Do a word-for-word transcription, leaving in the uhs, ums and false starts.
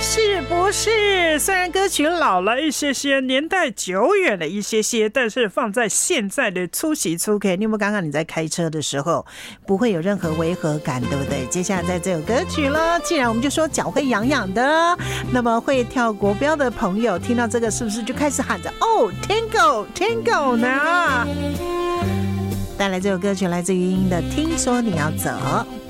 是不是？虽然歌曲老了一些些，年代久远了一些些，但是放在现在的粗喜粗 K， 你有没有刚刚你在开车的时候不会有任何违和感，对不对？接下来在这首歌曲了，既然我们就说脚会痒痒的，那么会跳国标的朋友听到这个是不是就开始喊着哦 Tango Tango 呢？带来这首歌曲来自于英的听说你要走。